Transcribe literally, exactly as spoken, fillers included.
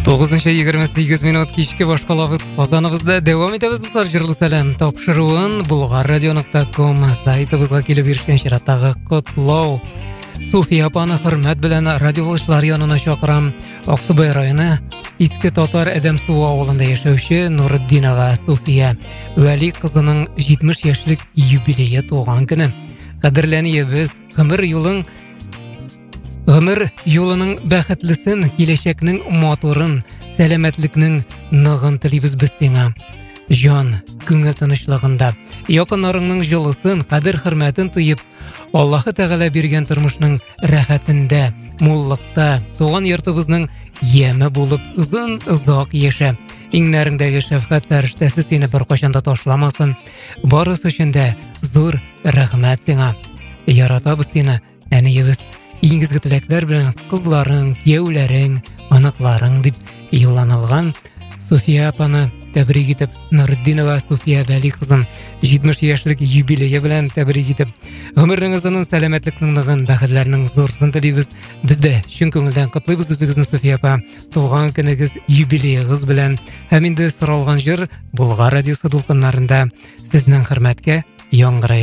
тоғызыншы егерме сегіз минут кешкі башқалабыз қозаныбызда дәуам етеміз достар. Жырлы сәлем тапшыруын Бұлғар радио нүкте ком сайтыбызға келіп ерішкен шираттағы құтлау. Суфия апаны хөрмәт белән радиолаушылар янына шақырам. Аксубай районы Иске Татар Әдәмсу авылында яшәүче Нуруддинова Суфия Вәли кызының җитмеш яшьлек юбилее туган көне. Кадерләниебез, гомер юлың Гомер юлының бәхетлесен, киләчәкнең матурын, сәламәтлекнең ныгын телибез без сиңа. Җан, күңел тынычлыгында, якыннарыңның җылысын, кадер-хөрмәтен тоеп, Аллаһы Тәгалә биргән тормышның рәхәтендә, муллыкта, туган йортыбызның яме булып узын озак яшә. Иңнәреңдәге шәфкать фәрештәсе сине беркайчан да ташламасын. Барысы өчен дә зур рәхмәт сиңа. Яратабыз сине, әниебез. Иңгезге теләкләр белән кызларың, кияүләрең, аныкларың дип юлланылган. Суфия апаны тәбрик итеп, Нуруддинова Суфия Вәли кызын җитмеш яшьлек юбилее белән тәбрик итеп, гомереңезнең сәламәтлекнең ныгын, бәхетләрнең зурсын телибез. Без дә чын күңелдән котлыйбыз үзегезне, Суфия апа, туган көнегез, юбилеегыз белән. Һәм инде соралган җыр Бұлғар радиосы дулкыннарында сезнең хөрмәткә яңгырый.